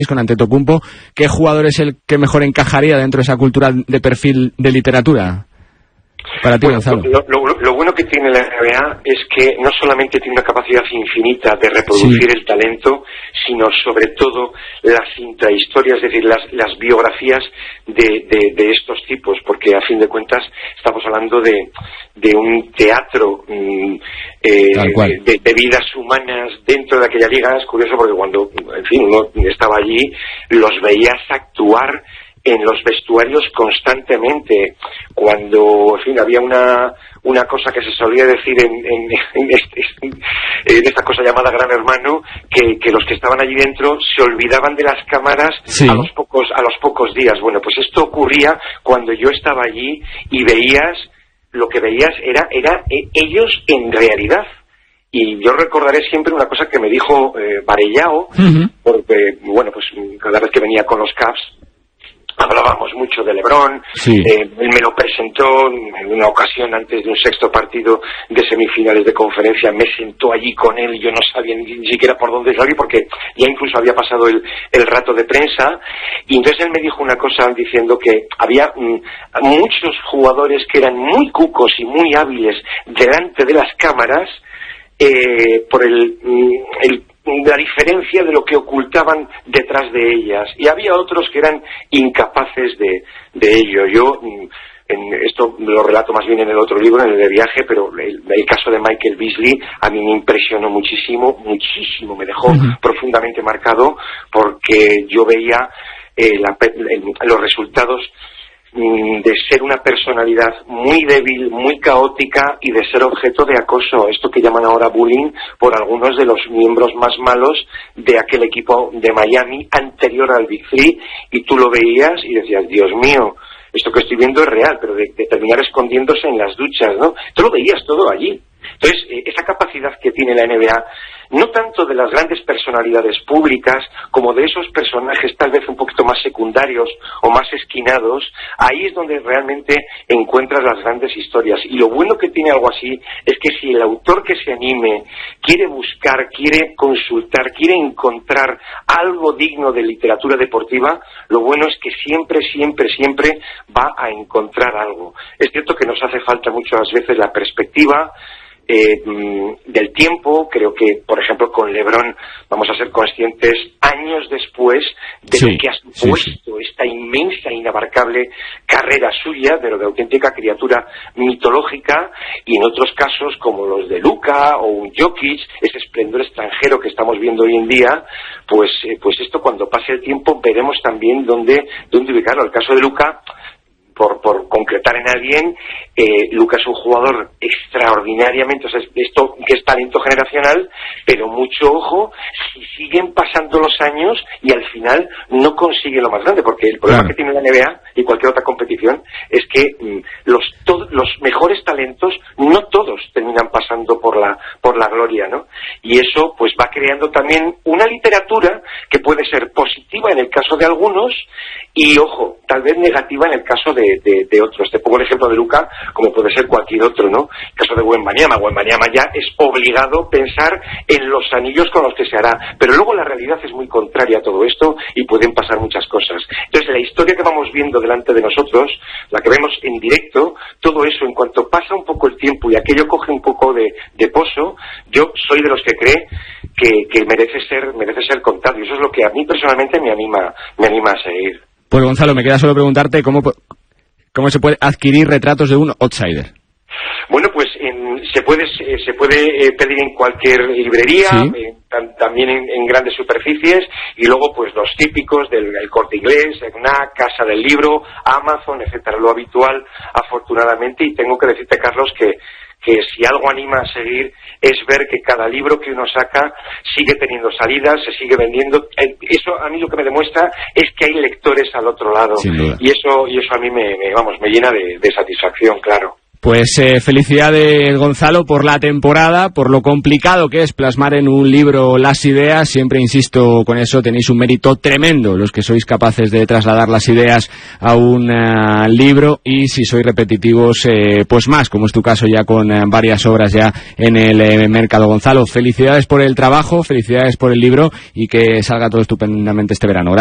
con Antetokounmpo, ¿qué jugador es el que mejor encajaría dentro de esa cultura de perfil de literatura? Para ti, Gonzalo. Lo bueno que tiene la NBA es que no solamente tiene una capacidad infinita de reproducir el talento, sino sobre todo las intrahistorias, es decir, las biografías de estos tipos, porque a fin de cuentas estamos hablando de un teatro de vidas humanas dentro de aquella liga. Es curioso porque cuando, en fin, uno estaba allí, los veías actuar en los vestuarios constantemente, cuando, en fin, había una cosa que se solía decir en esta cosa llamada Gran Hermano, que los que estaban allí dentro se olvidaban de las cámaras a los pocos días. Bueno, pues esto ocurría cuando yo estaba allí y lo que veías era ellos en realidad. Y yo recordaré siempre una cosa que me dijo Varellao, porque, bueno, pues cada vez que venía con los Cavs hablábamos mucho de LeBron. Él me lo presentó en una ocasión antes de un sexto partido de semifinales de conferencia. Me sentó allí con él, yo no sabía ni siquiera por dónde salir porque ya incluso había pasado el rato de prensa, y entonces él me dijo una cosa diciendo que había muchos jugadores que eran muy cucos y muy hábiles delante de las cámaras por la diferencia de lo que ocultaban detrás de ellas, y había otros que eran incapaces de ello. Yo esto lo relato más bien en el otro libro, en el de viaje, pero el caso de Michael Beasley a mí me impresionó muchísimo, me dejó profundamente marcado, porque yo veía los resultados de ser una personalidad muy débil, muy caótica, y de ser objeto de acoso, esto que llaman ahora bullying, por algunos de los miembros más malos de aquel equipo de Miami anterior al Big Three, y tú lo veías y decías, Dios mío, esto que estoy viendo es real, pero de terminar escondiéndose en las duchas, ¿no? Tú lo veías todo allí. Entonces, esa capacidad que tiene la NBA, no tanto de las grandes personalidades públicas como de esos personajes tal vez un poquito más secundarios o más esquinados, ahí es donde realmente encuentras las grandes historias. Y lo bueno que tiene algo así es que si el autor que se anime quiere buscar, quiere consultar, quiere encontrar algo digno de literatura deportiva, lo bueno es que siempre va a encontrar algo. Es cierto que nos hace falta muchas veces la perspectiva del tiempo. Creo que, por ejemplo, con LeBron vamos a ser conscientes años después de lo que ha supuesto esta inmensa, inabarcable carrera suya, de lo de auténtica criatura mitológica, y en otros casos como los de Luka o un Jokic, ese esplendor extranjero que estamos viendo hoy en día, pues esto, cuando pase el tiempo, veremos también dónde ubicarlo. El caso de Luka, por concretar en alguien, Luka es un jugador extraordinariamente, o sea, esto que es talento generacional, pero mucho ojo si siguen pasando los años y al final no consigue lo más grande, porque el problema que tiene la NBA y cualquier otra competición es que los mejores talentos no todos terminan pasando por la gloria, ¿no? Y eso pues va creando también una literatura que puede ser positiva en el caso de algunos y, ojo, tal vez negativa en el caso de otros. Te pongo el ejemplo de Luka, como puede ser cualquier otro, ¿no? El caso de Wembanyama ya es obligado pensar en los anillos con los que se hará, pero luego la realidad es muy contraria a todo esto y pueden pasar muchas cosas. Entonces, la historia que vamos viendo delante de nosotros, la que vemos en directo, todo eso, en cuanto pasa un poco el tiempo y aquello coge un poco de poso, yo soy de los que cree que merece ser contado, y eso es lo que a mí personalmente me anima a seguir. Pues, Gonzalo, me queda solo preguntarte cómo se puede adquirir retratos de un outsider. Bueno, pues se puede pedir en cualquier librería, también en grandes superficies, y luego pues los típicos del Corte Inglés, FNAC, Casa del Libro, Amazon, etcétera, lo habitual, afortunadamente. Y tengo que decirte, Carlos, que si algo anima a seguir es ver que cada libro que uno saca sigue teniendo salidas, se sigue vendiendo. Eso a mí lo que me demuestra es que hay lectores al otro lado, y eso a mí me llena de satisfacción, claro. Pues felicidades, Gonzalo, por la temporada, por lo complicado que es plasmar en un libro las ideas. Siempre insisto con eso, tenéis un mérito tremendo los que sois capaces de trasladar las ideas a un libro, y si sois repetitivos, pues más, como es tu caso ya con varias obras ya en el mercado. Gonzalo, felicidades por el trabajo, felicidades por el libro y que salga todo estupendamente este verano.